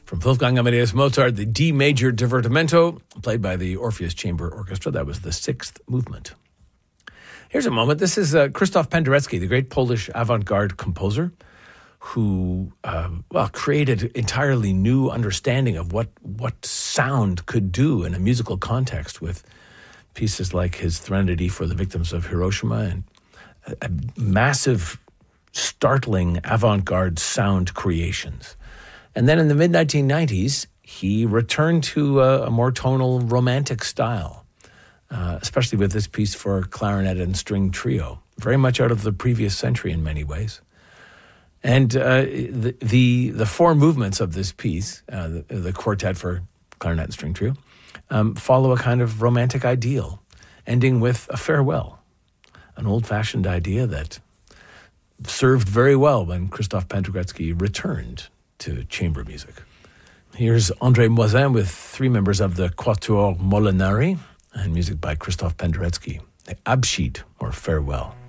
From Wolfgang Amadeus Mozart, the D major divertimento, played by the Orpheus Chamber Orchestra. That was the sixth movement. Here's a moment. This is Krzysztof Penderecki, the great Polish avant-garde composer, who created entirely new understanding of what sound could do in a musical context with pieces like his Threnody for the Victims of Hiroshima and a massive, startling avant-garde sound creations. And then in the mid-1990s, he returned to a more tonal, romantic style, especially with this piece for clarinet and string trio, very much out of the previous century in many ways. And the four movements of this piece, the quartet for clarinet and string trio, follow a kind of romantic ideal, ending with a farewell, an old-fashioned idea that served very well when Krzysztof Penderecki returned to chamber music. Here's André Moisin with three members of the Quatuor Molinari and music by Krzysztof Penderecki, the Abschied, or Farewell.